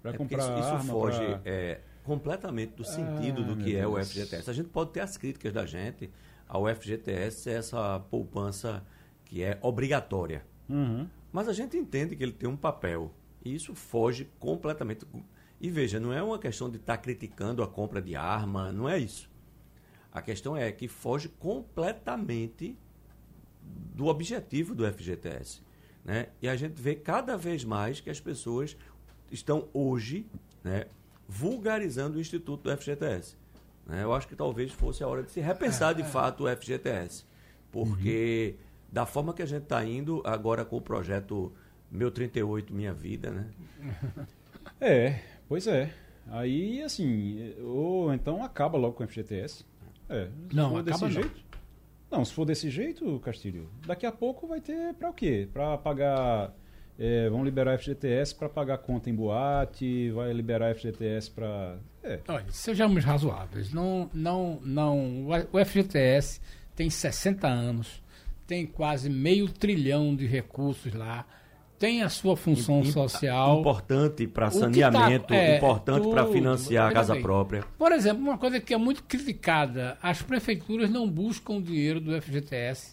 Para comprar isso foge completamente do sentido do que é o FGTS. A gente pode ter as críticas da gente ao FGTS, essa poupança que é obrigatória. Mas a gente entende que ele tem um papel. E isso foge completamente. E veja, não é uma questão de estar criticando a compra de arma, não é isso. A questão é que foge completamente do objetivo do FGTS. Né? E a gente vê cada vez mais que as pessoas estão hoje, né, vulgarizando o instituto do FGTS. Né? Eu acho que talvez fosse a hora de se repensar de fato o FGTS. Porque da forma que a gente está indo agora com o projeto Meu 38, Minha Vida, né? Pois é. Aí, assim, ou então acaba logo com o FGTS. Não, acaba desse jeito. Não, se for desse jeito, Castilho, daqui a pouco vai ter para o quê? Para pagar... vão liberar FGTS para pagar conta em boate, vai liberar FGTS para... Olha, sejamos razoáveis. O FGTS tem 60 anos, tem quase R$500 bilhão de recursos lá, tem a sua função social. Importante para saneamento, importante para financiar a casa própria. Por exemplo, uma coisa que é muito criticada, as prefeituras não buscam dinheiro do FGTS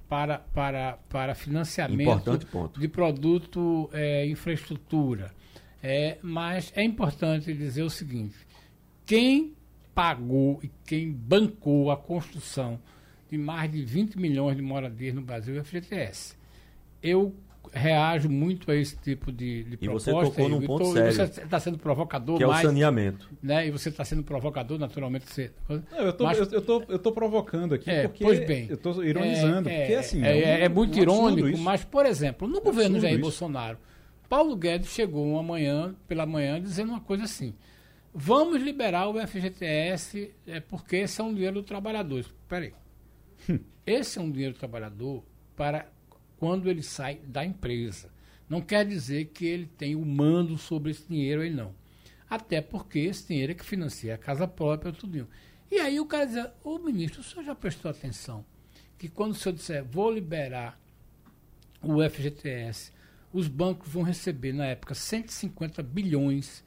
para financiamento de produto, infraestrutura. Mas é importante dizer o seguinte, quem pagou e quem bancou a construção de mais de 20 milhões de moradias no Brasil é o FGTS. Eu reajo muito a esse tipo de proposta. E você tocou num ponto sério. Você está sendo provocador. Que é o saneamento. Né? E você está sendo provocador, naturalmente. Eu estou provocando aqui porque pois bem, eu estou ironizando. Porque, assim, é muito irônico, mas, por exemplo, no governo Jair Bolsonaro, Paulo Guedes chegou pela manhã dizendo uma coisa assim, vamos liberar o FGTS porque esse é um dinheiro do trabalhador. Espera aí. Esse é um dinheiro do trabalhador para quando ele sai da empresa. Não quer dizer que ele tem o mando sobre esse dinheiro aí, não. Até porque esse dinheiro é que financia a casa própria, tudo. E aí o cara diz, ministro, o senhor já prestou atenção que quando o senhor disser, vou liberar o FGTS, os bancos vão receber, na época, 150 bilhões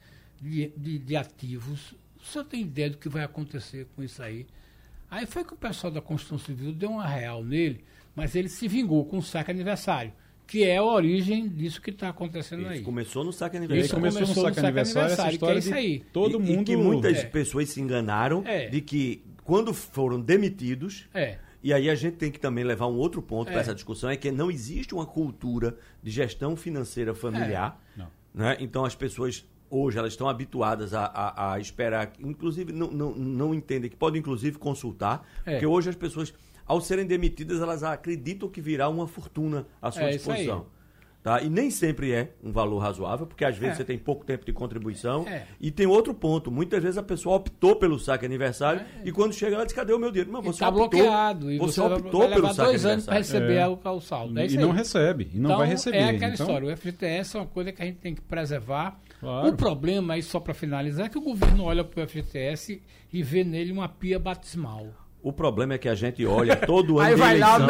de ativos. O senhor tem ideia do que vai acontecer com isso aí? Aí foi que o pessoal da construção civil deu uma real nele, mas ele se vingou com o saque aniversário, que é a origem disso que está acontecendo aí. Começou no saque aniversário. Isso começou no saque aniversário, essa história que é isso aí. Todo mundo... E que muitas pessoas se enganaram de que quando foram demitidos... E aí a gente tem que também levar um outro ponto para essa discussão, é que não existe uma cultura de gestão financeira familiar. Né? Então as pessoas... Hoje elas estão habituadas a esperar, inclusive não entendem que podem inclusive consultar, porque hoje as pessoas, ao serem demitidas, elas acreditam que virá uma fortuna à sua disposição. Tá? E nem sempre é um valor razoável, porque às vezes você tem pouco tempo de contribuição. E tem outro ponto, muitas vezes a pessoa optou pelo saque aniversário e quando chega ela diz, cadê o meu dinheiro? Mas você está bloqueado. E você optou vai pelo saque 2 anos para receber o saldo. E não recebe, e não vai receber. É aquela história, o FGTS é uma coisa que a gente tem que preservar. Claro. O problema, aí só para finalizar, é que o governo olha para o FGTS e vê nele uma pia batismal. O problema é que a gente olha todo ano de eleição.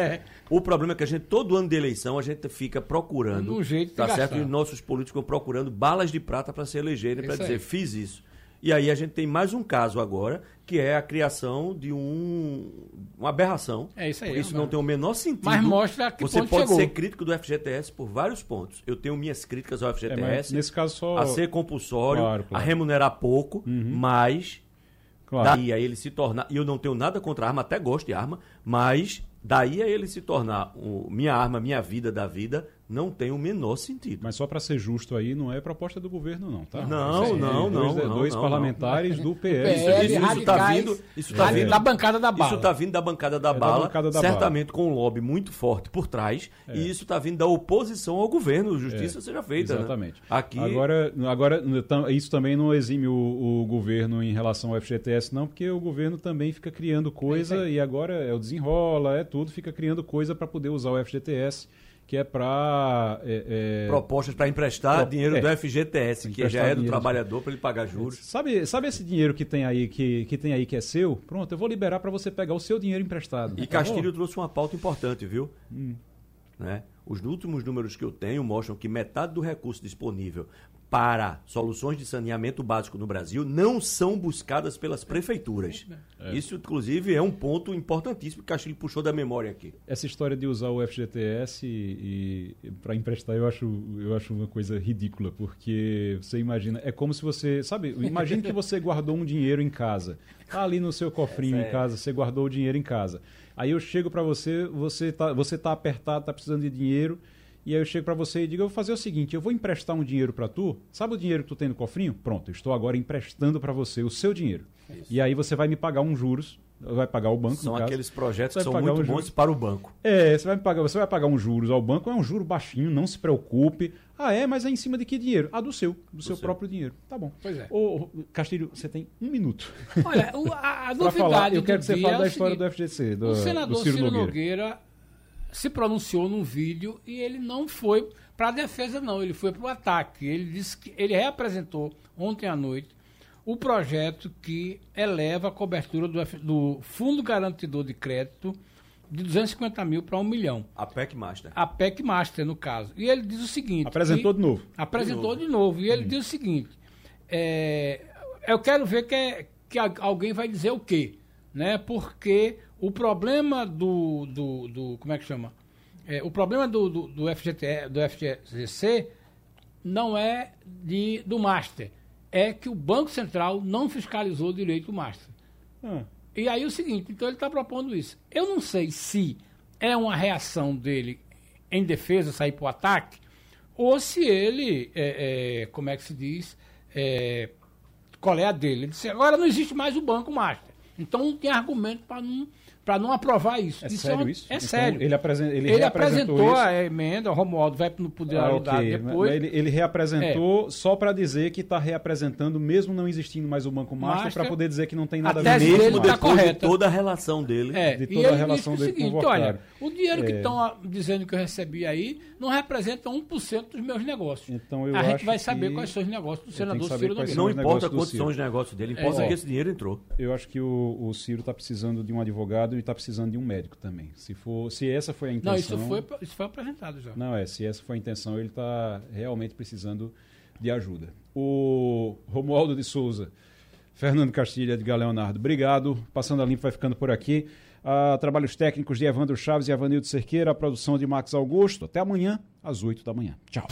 O problema é que a gente, todo ano de eleição, a gente fica procurando, um jeito de tá certo? gastar. E nossos políticos ficam procurando balas de prata para se elegerem, para dizer, fiz isso. E aí a gente tem mais um caso agora, que é a criação de uma aberração. Isso aí. Isso não tem o menor sentido. Mas mostra que você ponto pode chegou. ser crítico do FGTS por vários pontos. Eu tenho minhas críticas ao FGTS, nesse caso só... a ser compulsório, claro. a remunerar pouco, mas... Claro. Daí a ele se tornar, e eu não tenho nada contra a arma, até gosto de arma, mas daí a ele se tornar minha arma, minha vida da vida, não tem o menor sentido. Mas só para ser justo aí, não é proposta do governo não, tá? Dois parlamentares do PL. Isso está vindo, da bancada da bala. Isso está vindo da bancada da bala, certamente com um lobby muito forte por trás, e isso está vindo da oposição ao governo, justiça seja feita. Exatamente. Né? Aqui... Agora, isso também não exime o governo em relação ao FGTS, não, porque o governo também fica criando coisa, e agora é o desenrola, tudo, fica criando coisa para poder usar o FGTS, que é para... propostas para emprestar dinheiro do FGTS, que já é do trabalhador, para ele pagar juros. Sabe esse dinheiro que tem aí que é seu? Pronto, eu vou liberar para você pegar o seu dinheiro emprestado. E Castilho trouxe uma pauta importante, viu? né? Os últimos números que eu tenho mostram que metade do recurso disponível para soluções de saneamento básico no Brasil não são buscadas pelas prefeituras. Isso, inclusive, é um ponto importantíssimo que o Castilho puxou da memória aqui. Essa história de usar o FGTS para emprestar, eu acho uma coisa ridícula, porque você imagina, é como se você, sabe, imagine que você guardou um dinheiro em casa, tá ali no seu cofrinho em casa, você guardou o dinheiro em casa. Aí eu chego para você tá apertado, tá precisando de dinheiro, e aí eu chego para você e digo, eu vou fazer o seguinte, eu vou emprestar um dinheiro para tu, sabe o dinheiro que tu tem no cofrinho? Pronto, eu estou agora emprestando para você o seu dinheiro. Isso. E aí você vai me pagar uns juros, vai pagar o banco, são no caso. Aqueles projetos que são muito bons para o banco. Você vai pagar uns juros ao banco, é um juro baixinho, não se preocupe. Mas é em cima de que dinheiro? Do seu próprio dinheiro. Tá bom. Pois é. Castilho, você tem 1 minuto. Olha, a novidade eu quero que você fale da história seguinte, do FGC, o senador Ciro Nogueira se pronunciou num vídeo e ele não foi para a defesa, não, ele foi para o ataque. Ele disse que ele reapresentou ontem à noite o projeto que eleva a cobertura do Fundo Garantidor de Crédito de 250 mil para 1 milhão. A PEC Master. A PEC Master, no caso. E ele diz o seguinte... Apresentou de novo. Apresentou de novo. E ele diz o seguinte, eu quero ver que alguém vai dizer o quê, né? Porque o problema como é que chama? O problema do FGC não é do Master, é que o Banco Central não fiscalizou direito o Master. E aí o seguinte, então ele está propondo isso. Eu não sei se é uma reação dele em defesa, sair para o ataque, ou se ele, como é que se diz, qual é a dele. Ele disse, agora não existe mais o Banco Master. Então não tem argumento para não aprovar isso. Sério isso? É sério. Ele apresentou a emenda, o Romualdo vai no poder okay. depois. Ele reapresentou só para dizer que está reapresentando, mesmo não existindo mais o Banco Master, para poder dizer que não tem nada a ver. Mesmo depois de toda a relação dele. De toda a relação dele com o Vortari. Olha, o dinheiro que estão dizendo que eu recebi aí não representa 1% dos meus negócios. Então a gente vai saber quais são os negócios do senador Ciro Nogueira. Não importa quantos são os negócios dele, importa que esse dinheiro entrou. Eu acho que o Ciro está precisando de um advogado e está precisando de um médico também. Se essa foi a intenção... Não, isso foi apresentado já. Não, se essa foi a intenção, ele está realmente precisando de ajuda. O Romualdo de Souza, Fernando Castilho, Edgar Leonardo, obrigado. Passando a Limpo vai ficando por aqui. Trabalhos técnicos de Evandro Chaves e Avanildo Cerqueira, a produção de Max Augusto. Até amanhã, às 8 da manhã. Tchau.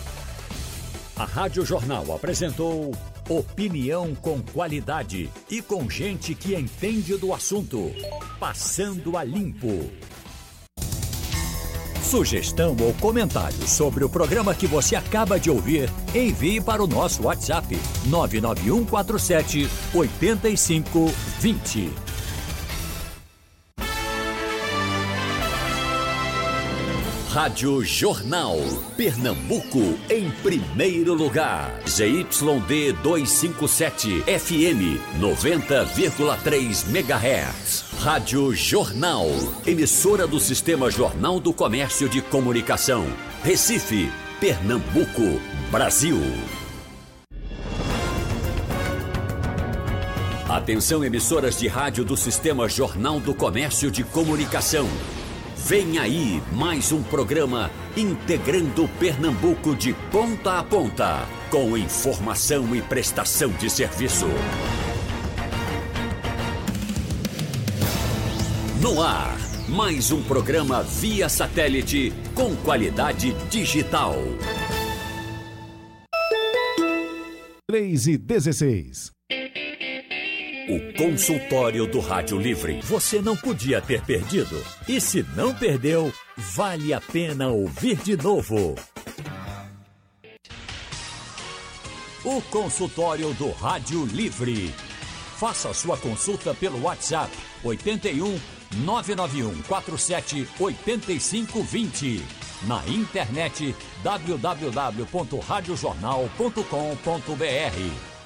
A Rádio Jornal apresentou opinião com qualidade e com gente que entende do assunto. Passando a Limpo. Sugestão ou comentário sobre o programa que você acaba de ouvir, envie para o nosso WhatsApp 99147 8520. Rádio Jornal, Pernambuco em primeiro lugar. ZYD 257, FM 90,3 MHz. Rádio Jornal, emissora do Sistema Jornal do Comércio de Comunicação. Recife, Pernambuco, Brasil. Atenção, emissoras de rádio do Sistema Jornal do Comércio de Comunicação. Vem aí mais um programa integrando Pernambuco de ponta a ponta, com informação e prestação de serviço. No ar, mais um programa via satélite com qualidade digital. 3:16. O consultório do Rádio Livre. Você não podia ter perdido. E se não perdeu, vale a pena ouvir de novo. O consultório do Rádio Livre. Faça sua consulta pelo WhatsApp 81 991 47 8520. Na internet www.radiojornal.com.br.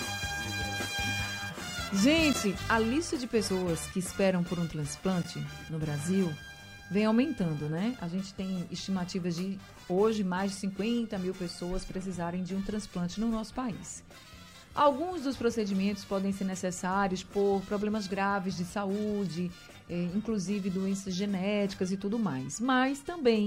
Gente, a lista de pessoas que esperam por um transplante no Brasil vem aumentando, né? A gente tem estimativas de, hoje, mais de 50 mil pessoas precisarem de um transplante no nosso país. Alguns dos procedimentos podem ser necessários por problemas graves de saúde, inclusive doenças genéticas e tudo mais. Mas também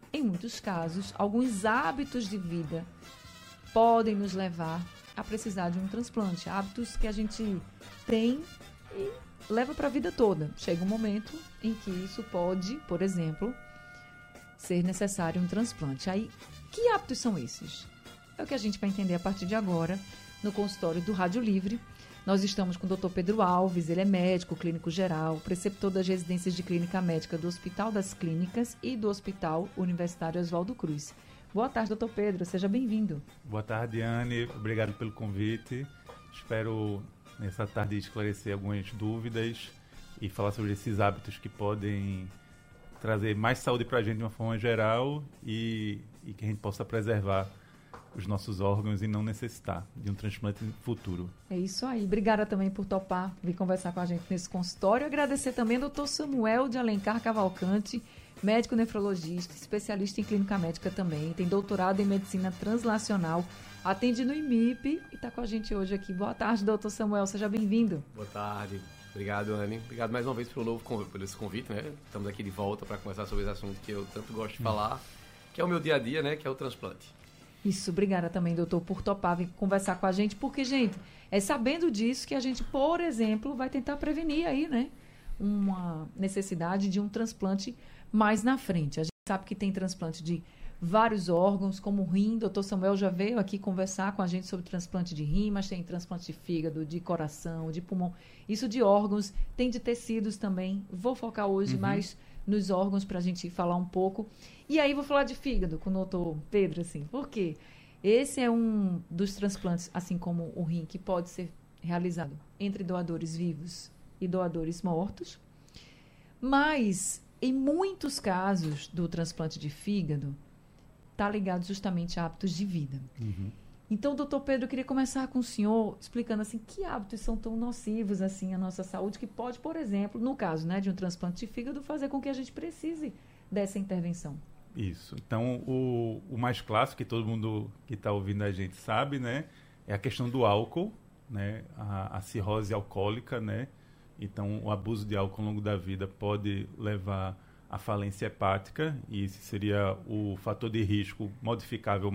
em muitos casos, alguns hábitos de vida podem nos levar a precisar de um transplante. Hábitos que a gente tem e leva para a vida toda. Chega um momento em que isso pode, por exemplo, ser necessário um transplante. Aí, que hábitos são esses? É o que a gente vai entender a partir de agora no consultório do Rádio Livre. Nós estamos com o Dr. Pedro Alves, ele é médico clínico geral, preceptor das residências de clínica médica do Hospital das Clínicas e do Hospital Universitário Oswaldo Cruz. Boa tarde, doutor Pedro, seja bem-vindo. Boa tarde, Anne, obrigado pelo convite. Espero, nessa tarde, esclarecer algumas dúvidas e falar sobre esses hábitos que podem trazer mais saúde para a gente de uma forma geral e que a gente possa preservar os nossos órgãos e não necessitar de um transplante futuro. É isso aí. Obrigada também por topar vir conversar com a gente nesse consultório. Agradecer também ao Dr. Samuel de Alencar Cavalcante, médico nefrologista, especialista em clínica médica também, tem doutorado em medicina translacional, atende no IMIP e está com a gente hoje aqui. Boa tarde, doutor Samuel, seja bem-vindo. Boa tarde. Obrigado, Anne. Obrigado mais uma vez por esse convite, né? Estamos aqui de volta para conversar sobre esse assunto que eu tanto gosto de falar, que é o meu dia a dia, né? Que é o transplante. Isso, obrigada também, doutor, por topar vir conversar com a gente, porque, gente, é sabendo disso que a gente, por exemplo, vai tentar prevenir aí, né, uma necessidade de um transplante mais na frente. A gente sabe que tem transplante de vários órgãos, como o rim. Doutor Samuel já veio aqui conversar com a gente sobre transplante de rim, mas tem transplante de fígado, de coração, de pulmão. Isso de órgãos, tem de tecidos também. Vou focar hoje mais nos órgãos para a gente falar um pouco. E aí vou falar de fígado com o doutor Pedro, assim, por quê? Esse é um dos transplantes, assim como o rim, que pode ser realizado entre doadores vivos e doadores mortos. Mas, em muitos casos do transplante de fígado, está ligado justamente a hábitos de vida. Então, doutor Pedro, eu queria começar com o senhor explicando assim, que hábitos são tão nocivos assim à nossa saúde, que pode, por exemplo, no caso, né, de um transplante de fígado, fazer com que a gente precise dessa intervenção. Isso. Então, o mais clássico, que todo mundo que está ouvindo a gente sabe, né, é a questão do álcool, né, a cirrose alcoólica, né. Então, o abuso de álcool ao longo da vida pode levar à falência hepática, e esse seria o fator de risco modificável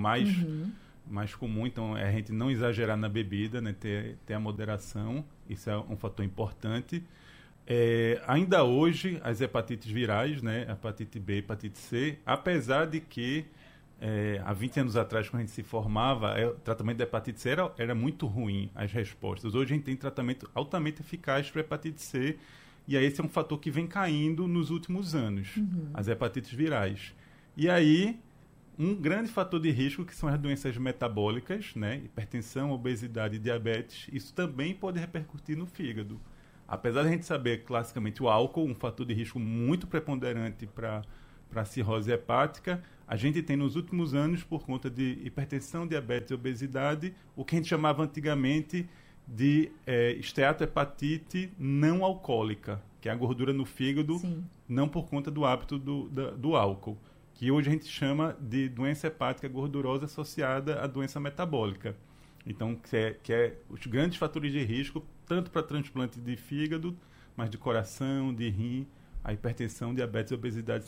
mais comum. Então, é a gente não exagerar na bebida, né, ter a moderação, isso é um fator importante. Ainda hoje, as hepatites virais, né, hepatite B, hepatite C, apesar de que há 20 anos atrás, quando a gente se formava, o tratamento da hepatite C era muito ruim, as respostas. Hoje a gente tem tratamento altamente eficaz para hepatite C, e aí esse é um fator que vem caindo nos últimos anos, as hepatites virais. E aí, um grande fator de risco, que são as doenças metabólicas, né, hipertensão, obesidade e diabetes, isso também pode repercutir no fígado. Apesar de a gente saber, classicamente, o álcool, um fator de risco muito preponderante para a cirrose hepática, a gente tem nos últimos anos, por conta de hipertensão, diabetes e obesidade, o que a gente chamava antigamente de esteatohepatite não alcoólica, que é a gordura no fígado, não por conta do hábito do álcool, que hoje a gente chama de doença hepática gordurosa associada à doença metabólica. Então, que é os grandes fatores de risco, tanto para transplante de fígado, mas de coração, de rim, a hipertensão, diabetes e obesidade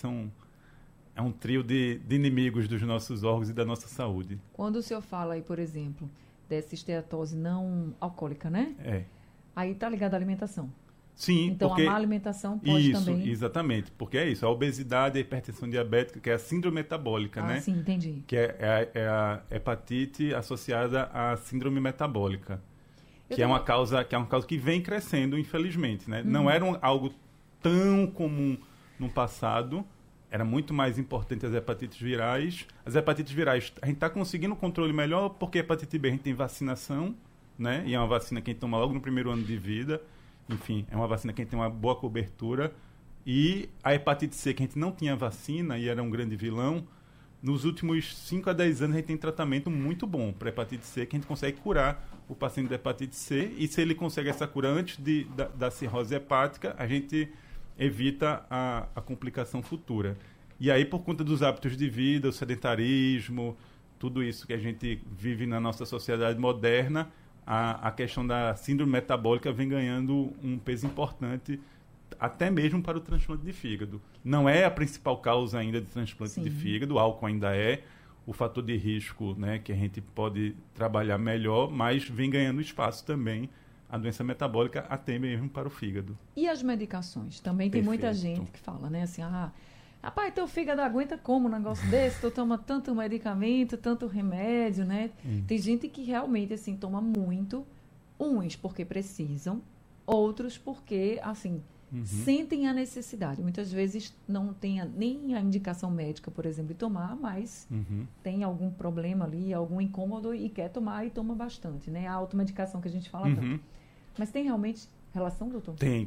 é um trio de inimigos dos nossos órgãos e da nossa saúde. Quando o senhor fala aí, por exemplo, dessa esteatose não alcoólica, né? Aí está ligado à alimentação. Sim, então porque a má alimentação pode também... Isso, exatamente. Porque é isso, a obesidade, a hipertensão diabética, que é a síndrome metabólica, né? Sim, entendi. Que é a hepatite associada à síndrome metabólica. Que é uma causa que vem crescendo, infelizmente, né? Não era algo tão comum no passado, era muito mais importante as hepatites virais. As hepatites virais, a gente está conseguindo um controle melhor, porque a hepatite B a gente tem vacinação, né? E é uma vacina que a gente toma logo no primeiro ano de vida. Enfim, é uma vacina que a gente tem uma boa cobertura. E a hepatite C, que a gente não tinha vacina e era um grande vilão, nos últimos 5 a 10 anos a gente tem tratamento muito bom para hepatite C, que a gente consegue curar o paciente da hepatite C. E se ele consegue essa cura antes da cirrose hepática, a gente evita a complicação futura. E aí, por conta dos hábitos de vida, o sedentarismo, tudo isso que a gente vive na nossa sociedade moderna, a questão da síndrome metabólica vem ganhando um peso importante até mesmo para o transplante de fígado. Não é a principal causa ainda de transplante de fígado, o álcool ainda é o fator de risco, né, que a gente pode trabalhar melhor, mas vem ganhando espaço também a doença metabólica até mesmo para o fígado. E as medicações? Também tem muita gente que fala, né, assim, rapaz, teu fígado aguenta como um negócio desse? Tu toma tanto medicamento, tanto remédio, né? Tem gente que realmente, assim, toma muito, uns porque precisam, outros porque, assim, sentem a necessidade. Muitas vezes não tem nem a indicação médica, por exemplo, de tomar, mas tem algum problema ali, algum incômodo e quer tomar e toma bastante, né? A automedicação que a gente fala tanto. Mas tem realmente relação, doutor? Tem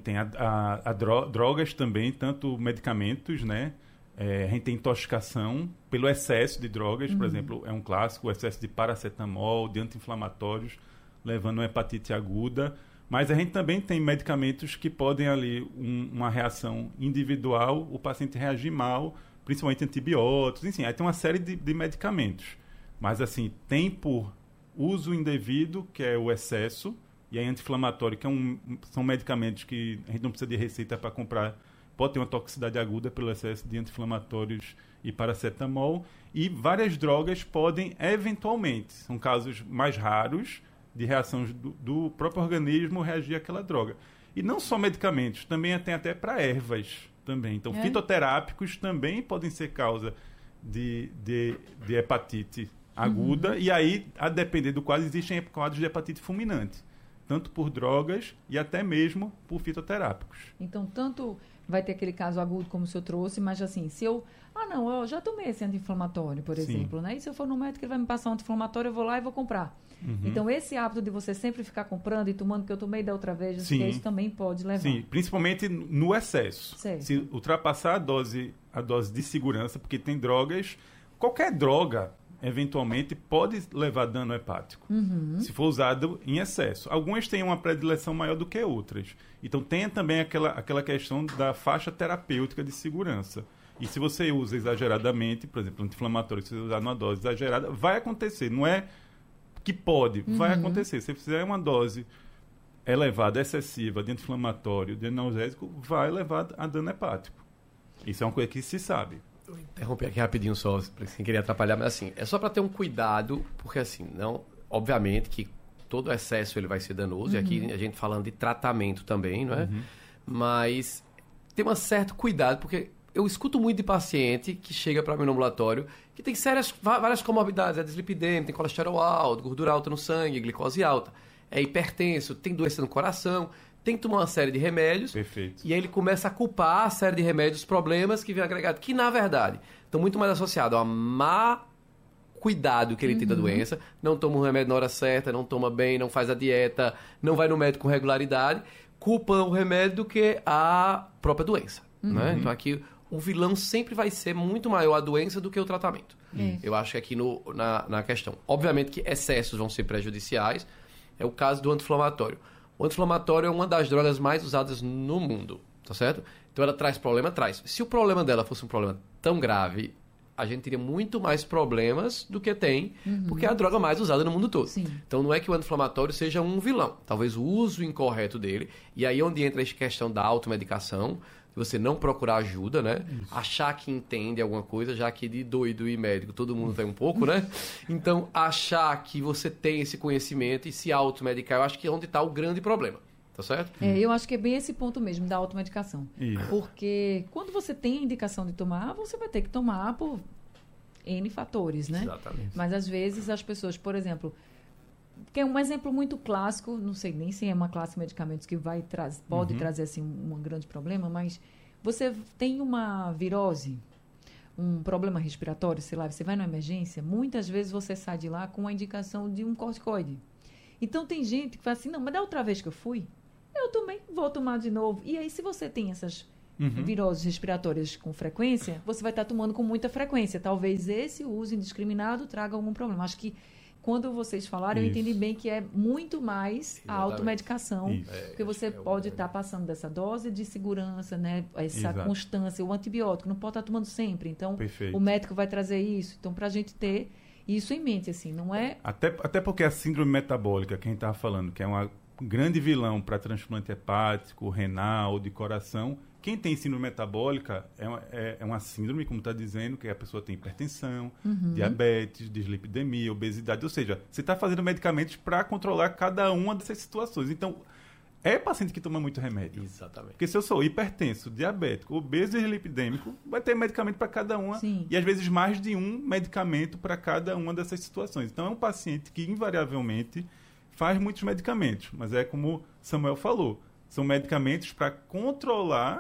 drogas também, tanto medicamentos, né? A gente tem intoxicação pelo excesso de drogas, por exemplo, é um clássico, o excesso de paracetamol, de anti-inflamatórios, levando a hepatite aguda. Mas a gente também tem medicamentos que podem ali, uma reação individual, o paciente reagir mal, principalmente antibióticos, enfim, aí tem uma série de medicamentos. Mas assim, tem por uso indevido, que é o excesso, e aí anti-inflamatório, que são medicamentos que a gente não precisa de receita para comprar, pode ter uma toxicidade aguda pelo excesso de anti-inflamatórios e paracetamol, e várias drogas podem, eventualmente, são casos mais raros, de reações do próprio organismo reagir àquela droga. E não só medicamentos, também tem até para ervas também. Então, fitoterápicos também podem ser causa de hepatite aguda, e aí, a depender do quadro, existem quadros de hepatite fulminante, tanto por drogas e até mesmo por fitoterápicos. Então, tanto vai ter aquele caso agudo como o senhor trouxe, mas assim, se eu já tomei esse anti-inflamatório, por exemplo, né? E se eu for no médico, ele vai me passar um anti-inflamatório, eu vou lá e vou comprar. Então, esse hábito de você sempre ficar comprando e tomando, que eu tomei da outra vez, isso também pode levar. Sim, principalmente no excesso. Certo. Se ultrapassar a dose de segurança, porque tem drogas, qualquer droga, eventualmente, pode levar dano hepático, se for usado em excesso. Algumas têm uma predileção maior do que outras. Então, tem também aquela questão da faixa terapêutica de segurança. E se você usa exageradamente, por exemplo, anti-inflamatório, se você usar numa dose exagerada, vai acontecer. Não é que pode, vai acontecer. Se você fizer uma dose elevada, excessiva, de anti-inflamatório, de analgésico, vai levar a dano hepático. Isso é uma coisa que se sabe. Vou interromper aqui rapidinho só, sem querer atrapalhar, mas assim, é só para ter um cuidado, porque assim, não, obviamente que todo excesso ele vai ser danoso, e aqui a gente falando de tratamento também, não é? Mas tem um certo cuidado, porque eu escuto muito de paciente que chega para mim no ambulatório que tem várias comorbidades, é dislipidemia, tem colesterol alto, gordura alta no sangue, glicose alta, é hipertenso, tem doença no coração, tem que tomar uma série de remédios. Perfeito. E aí ele começa a culpar a série de remédios, problemas que vem agregado, que na verdade estão muito mais associados a má cuidado que ele tem da doença, não toma o remédio na hora certa, não toma bem, não faz a dieta, não vai no médico com regularidade, culpam o remédio do que a própria doença. Né? Então aqui o vilão sempre vai ser muito maior a doença do que o tratamento. Eu acho que aqui na questão. Obviamente que excessos vão ser prejudiciais, é o caso do anti-inflamatório. O anti-inflamatório é uma das drogas mais usadas no mundo, tá certo? Então ela traz problema? Traz. Se o problema dela fosse um problema tão grave, a gente teria muito mais problemas do que tem, porque é a droga mais usada no mundo todo. Sim. Então não é que o anti-inflamatório seja um vilão, talvez o uso incorreto dele, e aí onde entra a questão da automedicação, você não procurar ajuda, né? Isso. Achar que entende alguma coisa, já que de doido e médico todo mundo tem um pouco, né? Então, achar que você tem esse conhecimento e se automedicar, eu acho que é onde está o grande problema, tá certo? Eu acho que é bem esse ponto mesmo, da automedicação. Isso. Porque quando você tem a indicação de tomar, você vai ter que tomar por N fatores, né? Exatamente. Mas, às vezes, as pessoas, por exemplo... Que é um exemplo muito clássico, não sei nem se é uma classe de medicamentos que pode trazer assim, um grande problema, mas você tem uma virose, um problema respiratório, sei lá, você vai numa emergência, muitas vezes você sai de lá com a indicação de um corticoide. Então tem gente que fala assim, não, mas da outra vez que eu fui, eu também vou tomar de novo. E aí se você tem essas viroses respiratórias com frequência, você vai estar tomando com muita frequência. Talvez esse uso indiscriminado traga algum problema. Acho que quando vocês falaram, eu entendi bem que é muito mais a automedicação, porque você pode estar passando dessa dose de segurança, né? Essa constância, o antibiótico, não pode estar tomando sempre. Então, o médico vai trazer isso. Então, para a gente ter isso em mente, assim, não é... Até porque a síndrome metabólica, que a gente estava falando, que é uma grande vilão para transplante hepático, renal, de coração. Quem tem síndrome metabólica é uma síndrome, como está dizendo, que a pessoa tem hipertensão, diabetes, dislipidemia, obesidade. Ou seja, você está fazendo medicamentos para controlar cada uma dessas situações. Então, é paciente que toma muito remédio. Exatamente. Porque se eu sou hipertenso, diabético, obeso e dislipidêmico, vai ter medicamento para cada uma. Sim. E, às vezes, mais de um medicamento para cada uma dessas situações. Então, é um paciente que, invariavelmente, faz muitos medicamentos. Mas é como Samuel falou, são medicamentos para controlar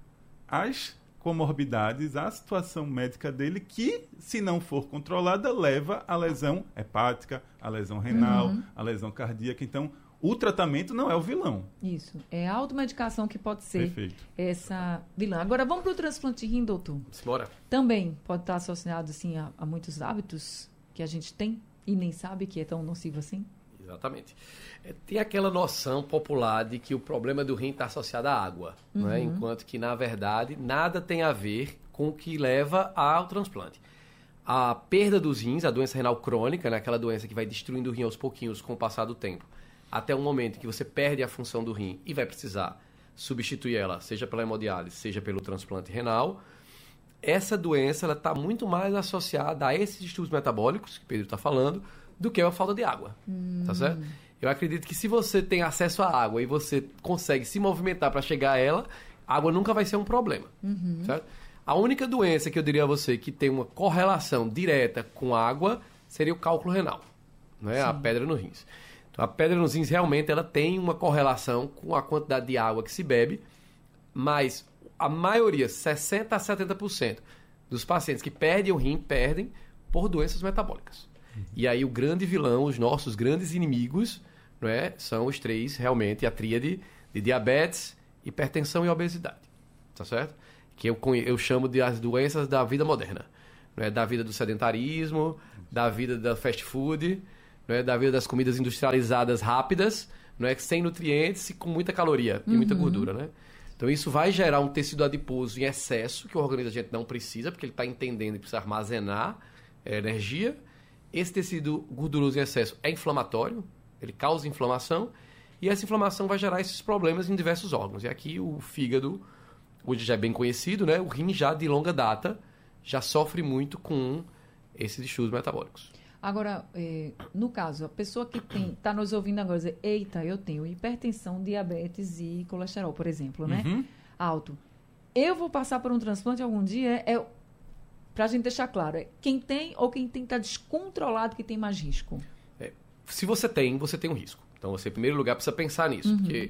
as comorbidades, a situação médica dele, que, se não for controlada, leva à lesão hepática, à lesão renal, à lesão cardíaca. Então, o tratamento não é o vilão. Isso. É a automedicação que pode ser Perfeito. essa vilã. Agora, vamos para o transplante de rim, doutor. Bora. Também pode estar associado, assim, a muitos hábitos que a gente tem e nem sabe que é tão nocivo assim? Exatamente. Tem aquela noção popular de que o problema do rim está associado à água, né? Enquanto que, na verdade, nada tem a ver com o que leva ao transplante. A perda dos rins, a doença renal crônica, né? Aquela doença que vai destruindo o rim aos pouquinhos com o passar do tempo, até o momento em que você perde a função do rim e vai precisar substituir ela, seja pela hemodiálise, seja pelo transplante renal. Essa doença está muito mais associada a esses distúrbios metabólicos, que o Pedro está falando, do que a falta de água, tá certo? Eu acredito que se você tem acesso à água e você consegue se movimentar para chegar a ela, a água nunca vai ser um problema, certo? A única doença que eu diria a você que tem uma correlação direta com a água seria o cálculo renal, né? A pedra nos rins. Então, a pedra nos rins realmente ela tem uma correlação com a quantidade de água que se bebe, mas a maioria, 60% a 70% dos pacientes que perdem o rim, perdem por doenças metabólicas. E aí o grande vilão, os nossos grandes inimigos, não é, são os três, realmente, a tríade de diabetes, hipertensão e obesidade. Tá certo? Que eu chamo de as doenças da vida moderna. Não é? Da vida do sedentarismo, da vida da fast food, não é? Da vida das comidas industrializadas rápidas, não é? Sem nutrientes e com muita caloria e muita gordura. Né? Então isso vai gerar um tecido adiposo em excesso, que o organismo da gente não precisa, porque ele está entendendo que precisa armazenar energia. Esse tecido gorduroso em excesso é inflamatório, ele causa inflamação, e essa inflamação vai gerar esses problemas em diversos órgãos. E aqui o fígado, hoje já é bem conhecido, né? O rim já de longa data já sofre muito com esses distúrbios metabólicos. Agora, no caso, a pessoa que está nos ouvindo agora dizer, eita, eu tenho hipertensão, diabetes e colesterol, por exemplo, né? Alto. Eu vou passar por um transplante algum dia? Para a gente deixar claro, quem tem ou quem tem está descontrolado que tem mais risco? Se você tem um risco. Então, você, em primeiro lugar, precisa pensar nisso. Porque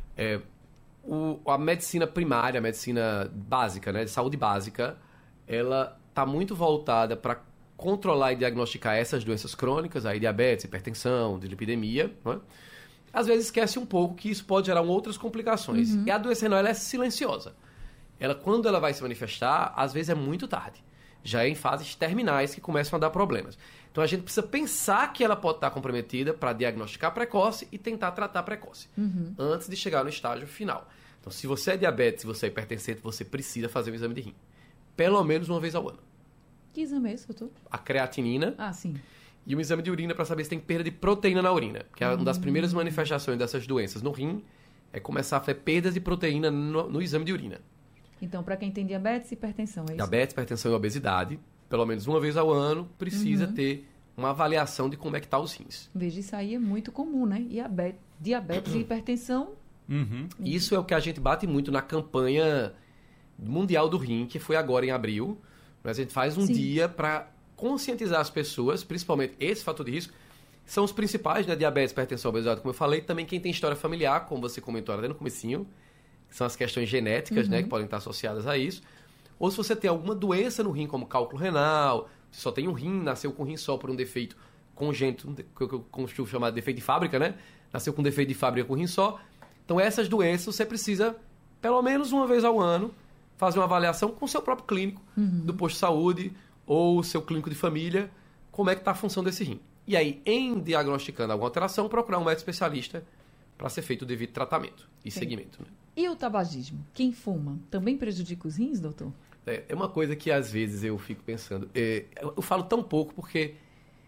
a medicina primária, a medicina básica, né, de saúde básica, ela está muito voltada para controlar e diagnosticar essas doenças crônicas, aí diabetes, hipertensão, dislipidemia. Né? Às vezes esquece um pouco que isso pode gerar outras complicações. E a doença renal ela é silenciosa. Quando ela vai se manifestar, às vezes é muito tarde. Já é em fases terminais que começam a dar problemas. Então, a gente precisa pensar que ela pode estar comprometida para diagnosticar precoce e tentar tratar precoce, antes de chegar no estágio final. Então, se você é diabetes, se você é hipertensente, você precisa fazer um exame de rim. Pelo menos uma vez ao ano. Que exame é esse, doutor? A creatinina. Ah, sim. E um exame de urina para saber se tem perda de proteína na urina. Que é uma das primeiras manifestações dessas doenças no rim, é começar a ter perdas de proteína no exame de urina. Então, para quem tem diabetes e hipertensão, é isso? Diabetes, hipertensão e obesidade, pelo menos uma vez ao ano, precisa ter uma avaliação de como é que está os rins. Veja, isso aí é muito comum, né? Diabetes e hipertensão. Isso é o que a gente bate muito na campanha mundial do rim, que foi agora em abril. A gente faz um dia para conscientizar as pessoas, principalmente esse fator de risco, são os principais, né? Diabetes, hipertensão, obesidade, como eu falei. Também quem tem história familiar, como você comentou até no comecinho, são as questões genéticas, né, que podem estar associadas a isso. Ou se você tem alguma doença no rim, como cálculo renal, você só tem um rim, nasceu com um rim só por um defeito congênito, que eu costumo chamar de defeito de fábrica, né? Nasceu com defeito de fábrica com um rim só. Então, essas doenças você precisa, pelo menos uma vez ao ano, fazer uma avaliação com o seu próprio clínico do posto de saúde ou o seu clínico de família, como é que está a função desse rim. E aí, em diagnosticando alguma alteração, procurar um médico especialista para ser feito o devido tratamento e seguimento. Né? E o tabagismo? Quem fuma também prejudica os rins, doutor? É uma coisa que às vezes eu fico pensando. Eu falo tão pouco porque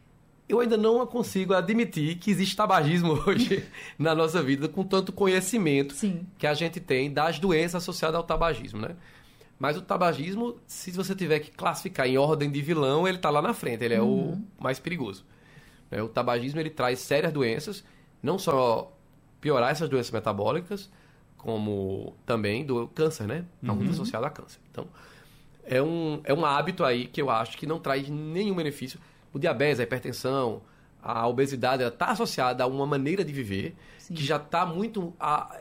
eu ainda não consigo admitir que existe tabagismo hoje na nossa vida, com tanto conhecimento que a gente tem das doenças associadas ao tabagismo, né? Mas o tabagismo, se você tiver que classificar em ordem de vilão, ele está lá na frente, ele é o mais perigoso. O tabagismo, ele traz sérias doenças, não só piorar essas doenças metabólicas, como também do câncer, né? Alguns associados a câncer. Então, é um hábito aí que eu acho que não traz nenhum benefício. O diabetes, a hipertensão, a obesidade, ela está associada a uma maneira de viver que já está muito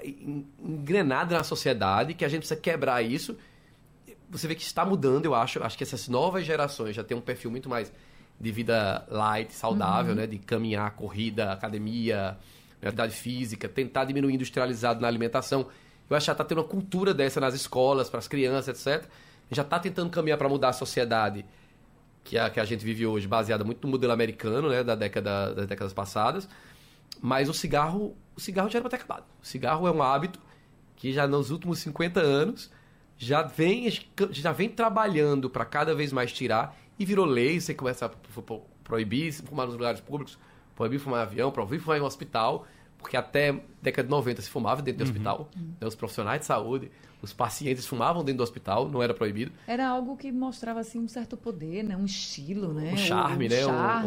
engrenada na sociedade, que a gente precisa quebrar isso. Você vê que está mudando, eu acho. Acho que essas novas gerações já têm um perfil muito mais de vida light, saudável, né? De caminhar, corrida, academia, atividade física, tentar diminuir o industrializado na alimentação. Eu acho que já está tendo uma cultura dessa nas escolas, para as crianças, etc. Já está tentando caminhar para mudar a sociedade que a gente vive hoje, baseada muito no modelo americano, né, das décadas passadas. Mas o cigarro já era para ter acabado. O cigarro é um hábito que já nos últimos 50 anos já vem trabalhando para cada vez mais tirar, e virou lei. Você começa a proibir fumar nos lugares públicos, proibir fumar em avião, proibir fumar em um hospital, porque até década de 90 se fumava dentro do hospital, né, os profissionais de saúde, os pacientes fumavam dentro do hospital, não era proibido. Era algo que mostrava assim um certo poder, né? Um estilo, né? Um charme, né?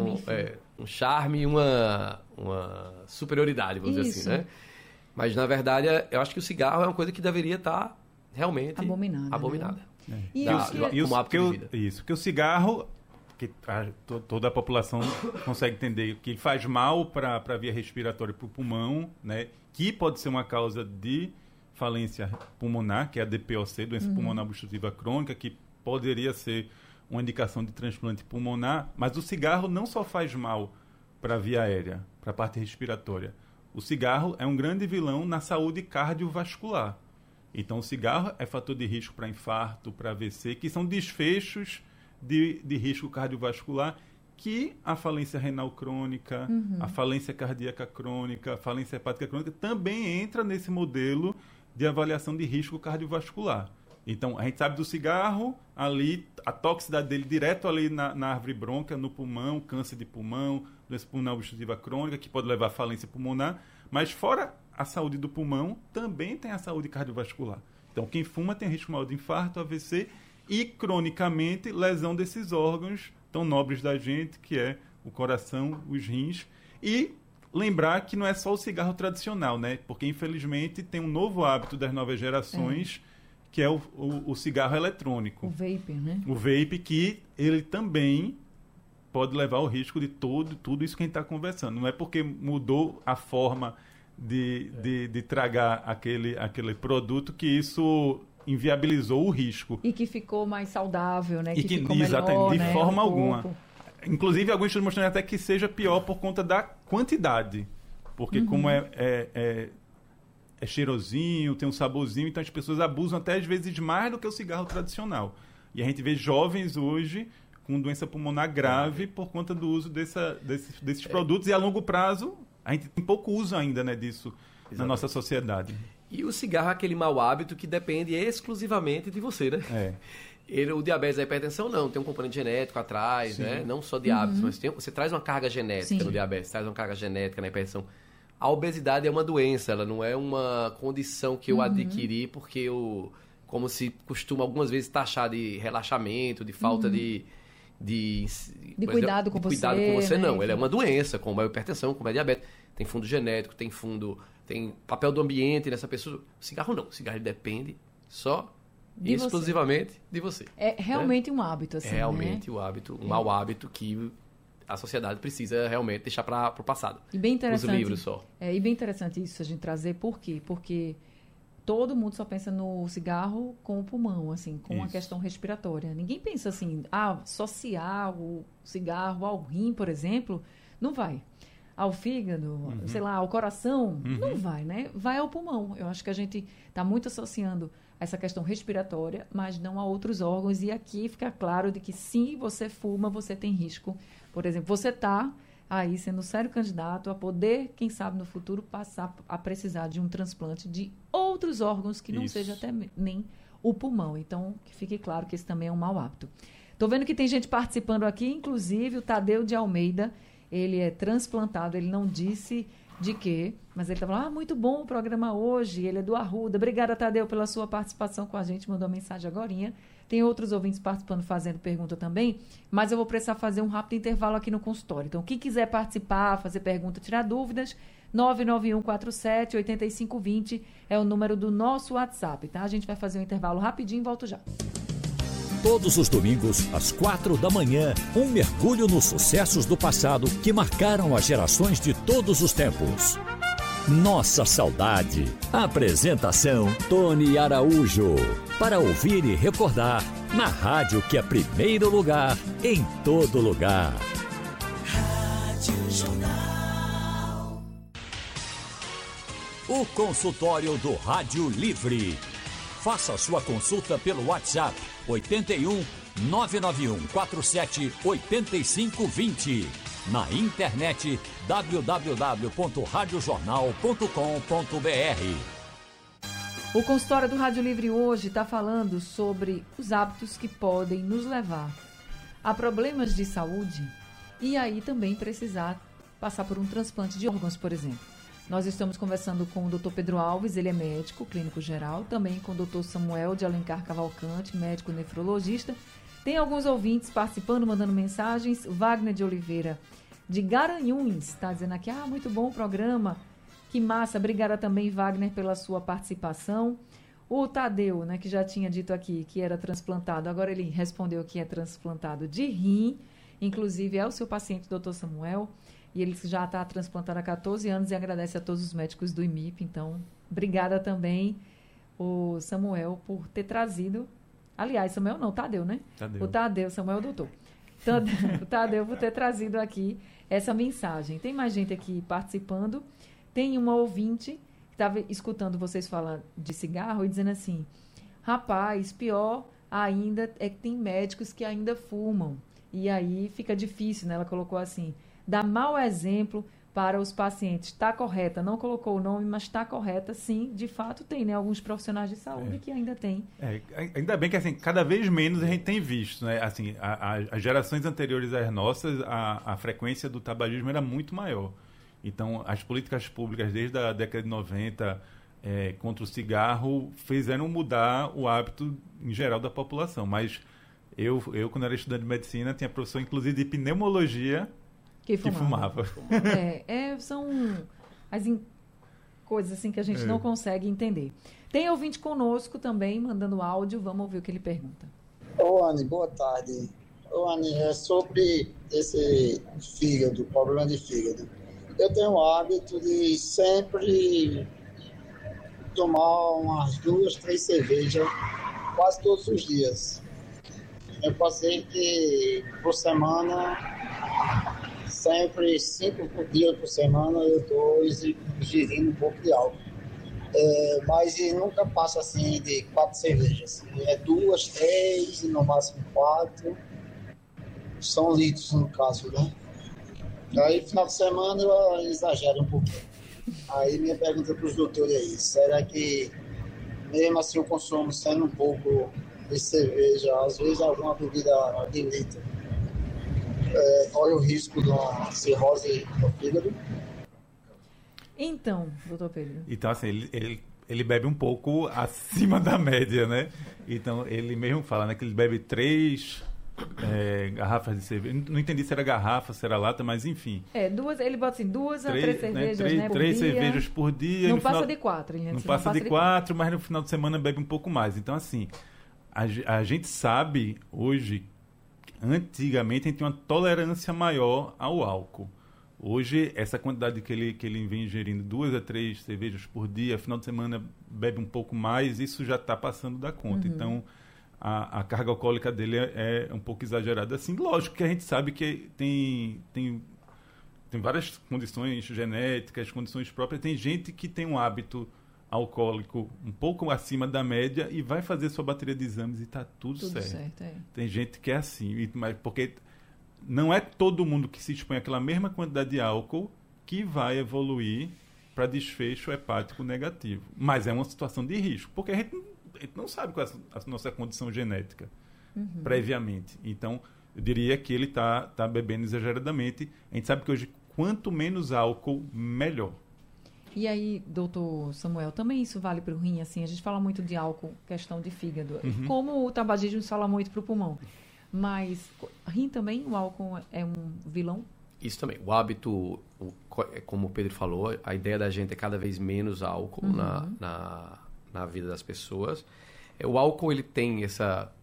Um charme e uma superioridade, vamos dizer assim, né? Mas, na verdade, eu acho que o cigarro é uma coisa que deveria estar realmente abominada. Né? Como hábito de vida. Isso, porque o cigarro, que toda a população consegue entender que ele faz mal para a via respiratória, para o pulmão, né? Que pode ser uma causa de falência pulmonar, que é a DPOC, doença pulmonar obstrutiva crônica, que poderia ser uma indicação de transplante pulmonar, mas o cigarro não só faz mal para a via aérea, para a parte respiratória. O cigarro é um grande vilão na saúde cardiovascular. Então, o cigarro é fator de risco para infarto, para AVC, que são desfechos de risco cardiovascular, que a falência renal crônica, a falência cardíaca crônica, a falência hepática crônica também entra nesse modelo de avaliação de risco cardiovascular. Então, a gente sabe do cigarro, ali, a toxicidade dele direto ali na árvore brônquia, no pulmão, câncer de pulmão, doença pulmonar obstrutiva crônica, que pode levar à falência pulmonar, mas fora a saúde do pulmão, também tem a saúde cardiovascular. Então, quem fuma tem risco maior de infarto, AVC e, cronicamente, lesão desses órgãos tão nobres da gente, que é o coração, os rins. E lembrar que não é só o cigarro tradicional, né? Porque, infelizmente, tem um novo hábito das novas gerações, que é o cigarro eletrônico. O vape, né? O vape, que ele também pode levar ao risco de tudo isso que a gente está conversando. Não é porque mudou a forma de tragar aquele produto que isso inviabilizou o risco. E que ficou mais saudável, né? Que ficou melhor, de forma alguma. Inclusive, alguns estudos mostrando até que seja pior por conta da quantidade. Porque como é cheirosinho, tem um saborzinho, então as pessoas abusam até às vezes mais do que o cigarro tradicional. E a gente vê jovens hoje com doença pulmonar grave por conta do uso desses produtos, e a longo prazo a gente tem pouco uso ainda, né, disso na nossa sociedade. E o cigarro é aquele mau hábito que depende exclusivamente de você, né? O diabetes e a hipertensão não, tem um componente genético atrás, né? Não só de hábitos, mas você traz uma carga genética no diabetes, traz uma carga genética na hipertensão. A obesidade é uma doença, ela não é uma condição que eu adquiri porque eu, como se costuma algumas vezes taxar de relaxamento, de falta de cuidado com você, né? Não, ela é uma doença, como é a hipertensão, como é a diabetes. Tem fundo genético, tem papel do ambiente nessa pessoa. O cigarro não, o cigarro depende só exclusivamente de você. É realmente um hábito, assim, é realmente né? um hábito, um mau hábito que a sociedade precisa realmente deixar para o passado. E bem interessante. Os livros só. E bem interessante isso a gente trazer. Por quê? Porque todo mundo só pensa no cigarro com o pulmão, assim, com a questão respiratória. Ninguém pensa assim, associar o cigarro ao rim, por exemplo, não vai. Ao fígado, sei lá, ao coração, não vai, né? Vai ao pulmão. Eu acho que a gente está muito associando essa questão respiratória, mas não a outros órgãos. E aqui fica claro de que se você fuma, você tem risco. Por exemplo, você está aí sendo sério candidato a poder, quem sabe no futuro, passar a precisar de um transplante de outros órgãos que não seja até nem o pulmão. Então, que fique claro que esse também é um mau hábito. Estou vendo que tem gente participando aqui, inclusive o Tadeu de Almeida. ele é transplantado, ele não disse de quê, mas ele está falando, muito bom o programa hoje, ele é do Arruda. Obrigada, Tadeu, pela sua participação com a gente, mandou uma mensagem agorinha. Tem outros ouvintes participando, fazendo pergunta também, mas eu vou precisar fazer um rápido intervalo aqui no consultório. Então, quem quiser participar, fazer pergunta, tirar dúvidas, 99147-8520 é o número do nosso WhatsApp, tá? A gente vai fazer um intervalo rapidinho e volto já. Todos os domingos, às 4 da manhã, um mergulho nos sucessos do passado que marcaram as gerações de todos os tempos. Nossa Saudade. Apresentação, Tony Araújo. Para ouvir e recordar, na rádio que é primeiro lugar, em todo lugar. Rádio Jornal. O consultório do Rádio Livre. Faça sua consulta pelo WhatsApp 81 991 47 8520. Na internet www.radiojornal.com.br. O consultório do Rádio Livre hoje está falando sobre os hábitos que podem nos levar a problemas de saúde e aí também precisar passar por um transplante de órgãos, por exemplo. Nós estamos conversando com o Dr. Pedro Alves, ele é médico, clínico geral, também com o Dr. Samuel de Alencar Cavalcante, médico nefrologista. Tem alguns ouvintes participando, mandando mensagens. Wagner de Oliveira, de Garanhuns, está dizendo aqui, muito bom o programa, que massa. Obrigada também, Wagner, pela sua participação. O Tadeu, né, que já tinha dito aqui que era transplantado, agora ele respondeu que é transplantado de rim, inclusive é o seu paciente, Dr. Samuel, e ele já está transplantado há 14 anos e agradece a todos os médicos do IMIP. Então, obrigada também, o Samuel, por ter trazido... Aliás, Samuel não, Tadeu, né? Tadeu. O Tadeu, Samuel é o doutor. O Tadeu por ter trazido aqui essa mensagem. Tem mais gente aqui participando. Tem uma ouvinte que estava escutando vocês falar de cigarro e dizendo assim, rapaz, pior ainda é que tem médicos que ainda fumam. E aí fica difícil, né? Ela colocou assim, dá mau exemplo para os pacientes. Está correta, não colocou o nome, mas está correta, sim, de fato tem, né? Alguns profissionais de saúde que ainda tem. Ainda bem que, assim, cada vez menos a gente tem visto, né? Assim, as gerações anteriores às nossas, a frequência do tabagismo era muito maior. Então, as políticas públicas desde a década de 90 contra o cigarro fizeram mudar o hábito em geral da população. Mas eu quando era estudante de medicina, tinha professor, inclusive, de pneumologia, que fumava. São as coisas assim que a gente não consegue entender. Tem ouvinte conosco também, mandando áudio. Vamos ouvir o que ele pergunta. Anny, boa tarde. Anny, é sobre esse fígado, problema de fígado. Eu tenho o hábito de sempre tomar umas 2, 3 cervejas quase todos os dias. Eu passei que por semana... Sempre 5 dias por semana eu estou ingerindo um pouco de álcool. Mas nunca passa assim de 4 cervejas. 2, 3 e no máximo 4. São litros no caso, né? Aí final de semana eu exagero um pouquinho. Aí minha pergunta para os doutores aí, será que mesmo assim o consumo sendo um pouco de cerveja, às vezes alguma bebida de litro, corre o risco de uma cirrose no fígado? Então, doutor Pedro. Então, assim, ele bebe um pouco acima da média, né? Então, ele mesmo fala, né, que ele bebe 3 garrafas de cerveja. Não entendi se era garrafa, se era lata, mas enfim. Ele bota assim, 2 a 3 cervejas, né? 3 cervejas por dia. Não passa de 4. Não passa de 4, mas no final de semana bebe um pouco mais. Então, assim, a gente sabe hoje... Antigamente, a gente tinha uma tolerância maior ao álcool. Hoje, essa quantidade que ele vem ingerindo, 2 a 3 cervejas por dia, final de semana bebe um pouco mais, isso já está passando da conta. Uhum. Então, a carga alcoólica dele é um pouco exagerada. Assim, lógico que a gente sabe que tem várias condições genéticas, condições próprias. Tem gente que tem um hábito alcoólico um pouco acima da média e vai fazer sua bateria de exames e está tudo certo. Tem gente que é assim, mas porque não é todo mundo que se expõe àquela mesma quantidade de álcool que vai evoluir para desfecho hepático negativo. Mas é uma situação de risco, porque a gente não sabe qual é a nossa condição genética previamente. Então, eu diria que ele está bebendo exageradamente. A gente sabe que hoje, quanto menos álcool, melhor. E aí, doutor Samuel, também isso vale para o rim? Assim, a gente fala muito de álcool, questão de fígado. Como o tabagismo fala muito para o pulmão. Mas rim também, o álcool é um vilão? Isso também. O hábito, como o Pedro falou, a ideia da gente é cada vez menos álcool na vida das pessoas. O álcool, ele tem essa